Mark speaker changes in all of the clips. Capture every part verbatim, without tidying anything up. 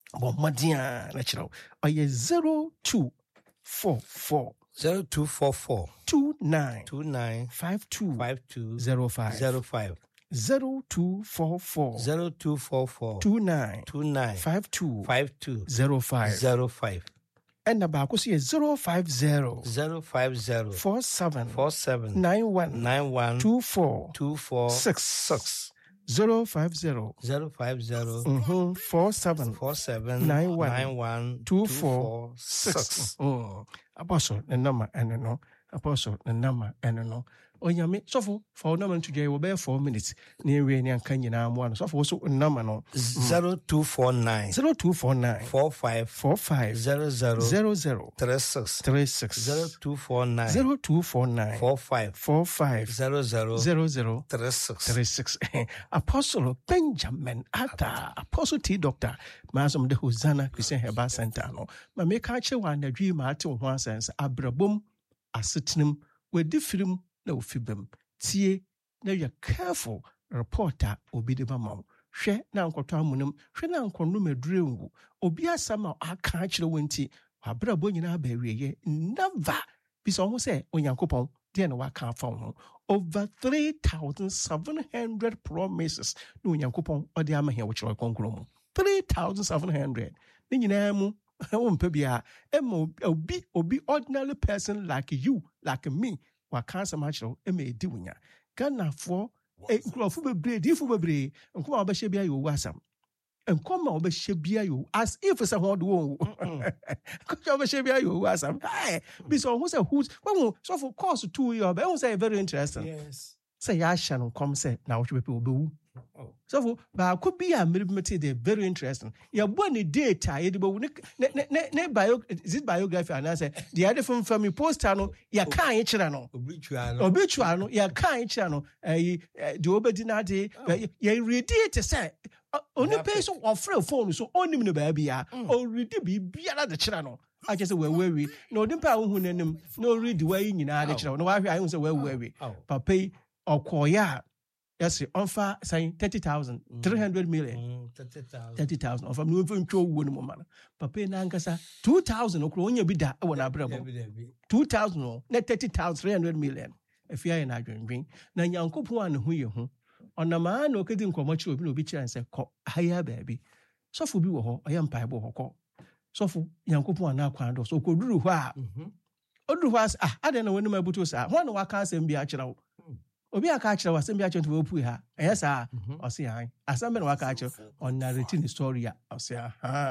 Speaker 1: Bon madia natural. Oye zero two four four
Speaker 2: zero two four four
Speaker 1: two nine
Speaker 2: two nine
Speaker 1: five two
Speaker 2: five two
Speaker 1: zero five
Speaker 2: zero five
Speaker 1: zero two four four
Speaker 2: zero two four four
Speaker 1: two nine
Speaker 2: two nine
Speaker 1: five two
Speaker 2: five two
Speaker 1: zero five
Speaker 2: zero five.
Speaker 1: And about zero five zero
Speaker 2: zero five zero
Speaker 1: four seven
Speaker 2: four seven
Speaker 1: nine one
Speaker 2: nine one
Speaker 1: two four
Speaker 2: two four
Speaker 1: six six zero five zero
Speaker 2: zero five zero
Speaker 1: mm-hmm four seven
Speaker 2: four seven
Speaker 1: nine one
Speaker 2: nine one
Speaker 1: two
Speaker 2: two
Speaker 1: four
Speaker 2: four
Speaker 1: six.
Speaker 2: six.
Speaker 1: Mm. Apostle the number and no apostle the number and no. Onyame so for for number today will be four minutes near rain and can you now one so for so number no
Speaker 2: zero two four nine
Speaker 1: zero two four nine
Speaker 2: four five
Speaker 1: four five
Speaker 2: zero zero
Speaker 1: zero zero
Speaker 2: three six
Speaker 1: three six
Speaker 2: zero two four nine
Speaker 1: zero two four nine
Speaker 2: four five
Speaker 1: four five
Speaker 2: zero zero
Speaker 1: zero zero
Speaker 2: three six
Speaker 1: three six. Apostle Benjamin Atta Apostle T Doctor Masom de Hosanna Christian Herbal Center no ma me ka che wa na dwi ma ate ho sense abrabom asetenem we differem na ofibem tie na you careful reporter obi de mama hwe na nkoto amunum hwe na nkono medure ngu obi asama aka kire wonti abrabo nyina ba wieye never bi so ho se onyankopon de na waka fa ho over three thousand seven hundred promises no onyankopon ode amahe wo kire konkro mu three thousand seven hundred ni nyina mu wompa bia emo obi obi ordinary person like you like me waka sama kire ema edi wunya Ghana for nkrofo bebre difo bebre nkoma obehye bia yo wasam nkoma obehye bia yo as if say ho de won nkoma obehye bia yo wasam hey bi so who say who when so for course two year be who say very interesting
Speaker 2: yes
Speaker 1: say ya hya no come say na wo hwe pe obewu so for ba ko bia merimete dey very interesting ya bo ni data ye de bo ne ne ne bio is it biography and I say the other from family poster no ya kan ye kire no
Speaker 2: obituary no
Speaker 1: obituary no ya kan ye kire no eh de obedi na de ya read it say oni pay so offer phone so onim no ba bia o read bi bia de kire no I just say we we no dimpa hu nanim no read way nyina de kire no wa hwe I say we we papa okoya yes, offer saying thirty thousand, three hundred million, thirty thousand. Of I'm moving to one woman. Papa Nankasa, two thousand, or only be that one abrabo. Two thousand, no, net thirty thousand, three hundred million. If you are in a dream, now Yanko Puan, who you on a man, no kidding, come much will be chance and call higher baby. So for be ho, I am piebo ho. So for Yanko Puan now, quando, so could do wha. Odu was, I don't know when my butos are. One wakas and be actual. Obi aka akire wa sembi akire to opu ha ehye sa o se han asambe na waka akire on narrating story a o se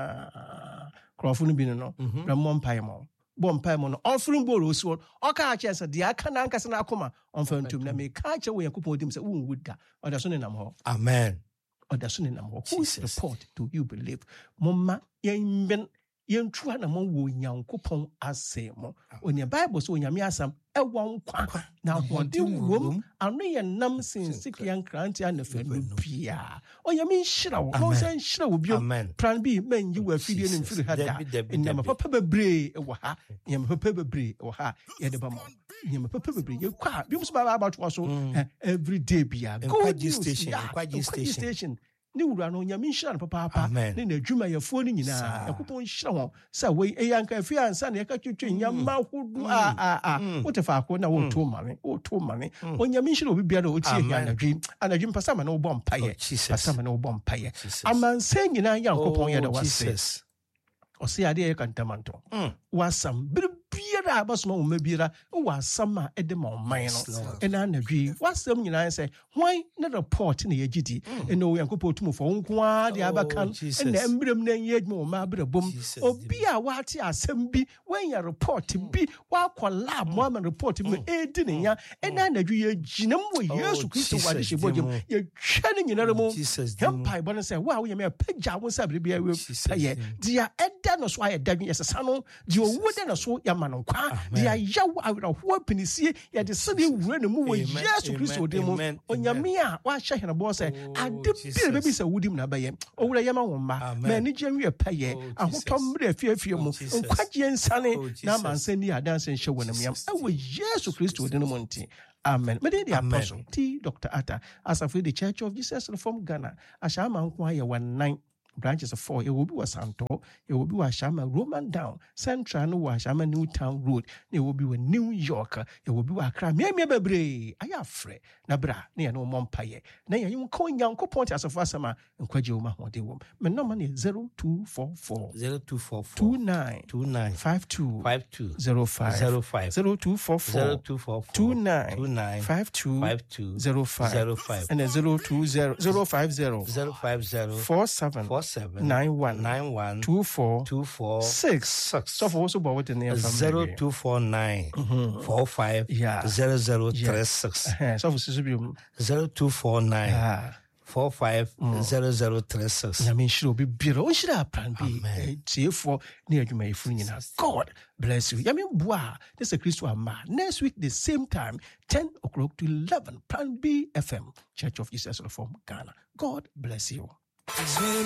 Speaker 1: ha krofo no bi no na mo mpai mo bo mpai mo no offering ball osi o ka akire se de aka na ankase na akoma on fantum na me ka akire wo yakopon odim se wo nwuda o da so ne nam ho
Speaker 2: amen
Speaker 1: o da so ne nam ho whose report do you believe momma yen yentua na mo wo nyankopon asemo onya bible so onyame asam ewon kwa na hode wom anu ye nam sinsi yan kranti anafanu bia onyame nhira wo no san nhira wo bio plan bi man yi wa fidie ne mfiri hada nyama papa bebre wo ha nyama papa bebre wo ha ye de ba mo nyama papa bebre ye kwa bi muso ba ba to so every day bia
Speaker 2: go station kwaji station
Speaker 1: ni wura no nyame nhira no papa papa ne na adwuma yefo ni nyina yakopon nhira ho sa we eyanka afi ansa na yaka twetwe nyama hodu a a a wotefa ko na wo to mame wo to mame onyame nhira obi bia na o tie ya anadwi anadwi mpasama na wo bom paye pasama na wo bom paye amanse nyina yakopon ye da wase o se ade ye kantamanto wasam biara abasoma wo mabira wasama edema oman no ena anadwi wasam nyina say hwan na report na yegidi ena o yankopɔ tumfo nkoa de abakan ena embrem na yedma o mabrabom obi a wate asɛm bi when ya report bi wa collab mo am report bi edi ne nya ena anadwi ye ginam wo Yesu Kristo wade hyebogem ye twa ne nyina mo hempai bo no say wa wo ye me pagya wo sabere bia we paye dia eda no so aye dadwe yesesa no di owu de no so ya manonkwa dia yawo awra ho pinisie ya de sede wura ne mu wo Yesu Kristo de mu onyame a wa hye hene bo say ade bi be bi sa wudim na baye owura yama wo ma ma ni gye wi paye ahotomre afiafie mu nkwaje nsane na mansani adanse hye wonam yam ewo Yesu Kristo de mu nti amen. Me the apostle T Doctor Atta as of the Church of Jesus from Ghana ashama nko aye one nine branches of four. It will be was Santo. It will be was Shama Roman Down. Central no was Shama Newtown Road. It will be with New York. It will be was Cram. Me me bebre. I have free. Nabra. Near no mompaye. Na you coin young point as of Wasama and Quajoma Honte Wom. My number is zero two four four
Speaker 2: zero two four four
Speaker 1: two nine
Speaker 2: two nine
Speaker 1: five two
Speaker 2: five two
Speaker 1: zero five
Speaker 2: zero five
Speaker 1: zero two four four
Speaker 2: zero two four four
Speaker 1: two nine
Speaker 2: two nine
Speaker 1: five two
Speaker 2: five two
Speaker 1: zero five
Speaker 2: zero five
Speaker 1: and a zero two zero zero five zero
Speaker 2: zero five zero
Speaker 1: four seven
Speaker 2: four seven
Speaker 1: nine one
Speaker 2: nine one
Speaker 1: two four
Speaker 2: two four
Speaker 1: six
Speaker 2: six.
Speaker 1: So for also about the name
Speaker 2: zero two four nine four five
Speaker 1: Yeah.
Speaker 2: zero zero three six
Speaker 1: so for Sisibium
Speaker 2: zero two four nine
Speaker 1: ah
Speaker 2: four five zero zero three six.
Speaker 1: I mean, she'll be below. Should I plan B? See for near you may free. God bless you. I mean, boah, this is a Christian man. Next week, the same time, ten o'clock to eleven, Plan B F M, Church of Jesus from Ghana. God bless you.